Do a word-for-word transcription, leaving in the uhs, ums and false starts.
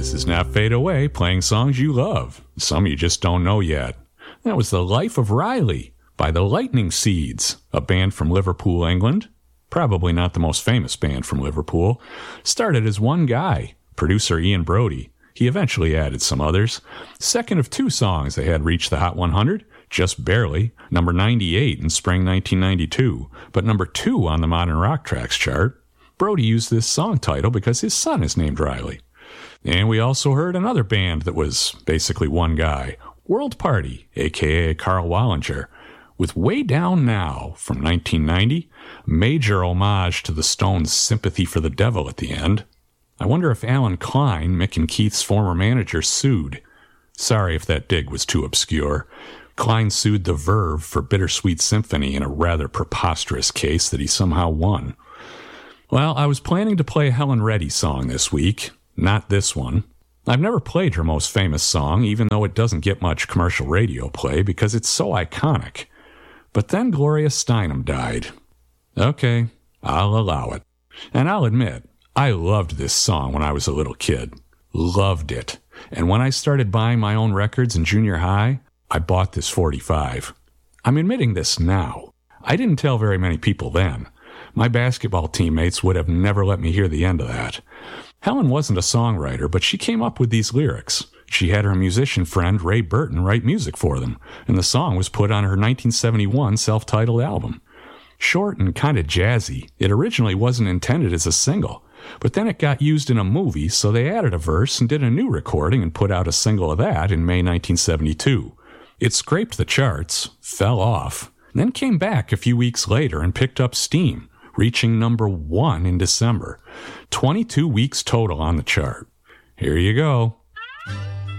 is is not fade away, playing songs you love. Some you just don't know yet. That was The Life of Riley by the Lightning Seeds, a band from Liverpool, England. Probably not the most famous band from Liverpool. Started as one guy, producer Ian Brody. He eventually added some others. Second of two songs they had reached the Hot one hundred, just barely, number ninety-eight in spring nineteen ninety-two, but number two on the Modern Rock Tracks chart. Brody used this song title because his son is named Riley. And we also heard another band that was basically one guy, World Party, a k a. Carl Wallinger, with Way Down Now from nineteen ninety, major homage to the Stones' Sympathy for the Devil at the end. I wonder if Alan Klein, Mick and Keith's former manager, sued. Sorry if that dig was too obscure. Klein sued the Verve for Bittersweet Symphony in a rather preposterous case that he somehow won. Well, I was planning to play a Helen Reddy song this week, not this one. I've never played her most famous song, even though it doesn't get much commercial radio play because it's so iconic. But then Gloria Steinem died. Okay, I'll allow it. And I'll admit, I loved this song when I was a little kid. Loved it. And when I started buying my own records in junior high, I bought this forty-five. I'm admitting this now. I didn't tell very many people then. My basketball teammates would have never let me hear the end of that. Helen wasn't a songwriter, but she came up with these lyrics. She had her musician friend Ray Burton write music for them, and the song was put on her nineteen seventy-one self-titled album. Short and kind of jazzy, it originally wasn't intended as a single, but then it got used in a movie, so they added a verse and did a new recording and put out a single of that in May nineteen seventy-two. It scraped the charts, fell off, and then came back a few weeks later and picked up steam, reaching number one in December. twenty-two weeks total on the chart. Here you go.